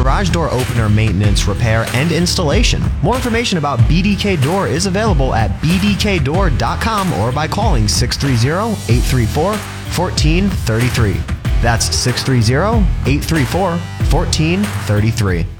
garage door opener maintenance, repair, and installation. More information about BDK Door is available at bdkdoor.com or by calling 630-834-1433. That's 630-834-1433.